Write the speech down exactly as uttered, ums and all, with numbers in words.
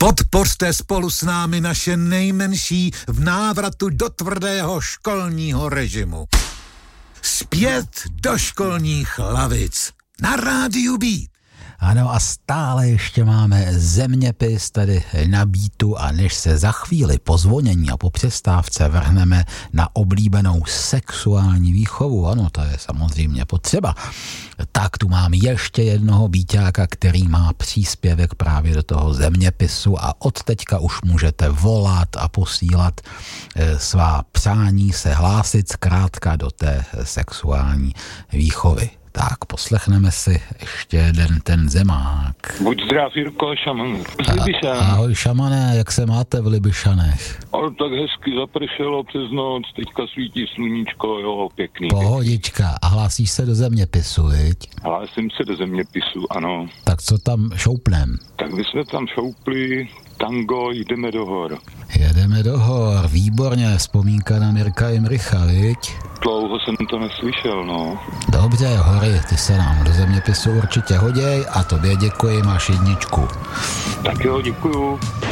Podpořte spolu s námi naše nejmenší v návratu do tvrdého školního režimu. Zpět do školních lavic na Rádiu Beat. Ano a stále ještě máme zeměpis tady na Beatu a než se za chvíli po zvonění a po přestávce vrhneme na oblíbenou sexuální výchovu, ano, to je samozřejmě potřeba, tak tu mám ještě jednoho Beaťáka, který má příspěvek právě do toho zeměpisu a od teďka už můžete volat a posílat e, svá přání, se hlásit zkrátka do té sexuální výchovy. Tak, poslechneme si ještě jeden ten zemák. Buď zdrav, Jirko, šaman z Libyšan. Ahoj, šamané, jak se máte v Libyšanech? Ale tak hezky zapršelo přes noc, teďka svítí sluníčko, jo, pěkný. Pohodička, a hlásíš se do zeměpisu, viď? Hlásím se do zeměpisu, ano. Tak co tam šoupnem? Tak my jsme tam šoupli tango, jdeme do hor. Jedeme do hor, výborně, vzpomínka na Mirka Imricha, viď? Dlouho jsem to neslyšel, no. Dobře, hory, ty se nám do zeměpisu určitě hoděj a tobě děkuji, máš jedničku. Tak jo, děkuju.